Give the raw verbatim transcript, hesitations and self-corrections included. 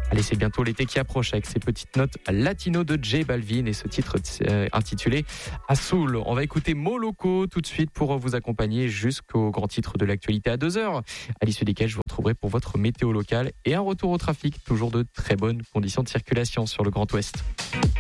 Allez, c'est bientôt l'été qui approche avec ces petites notes latino de J Balvin et ce titre euh, intitulé Azul. On va écouter Moloko tout de suite pour vous accompagner jusqu'au grand titre de l'actualité à deux heures, à l'issue desquelles je vous retrouverai pour votre météo locale et un retour au trafic. Toujours de très bonnes conditions de circulation sur le Grand Ouest.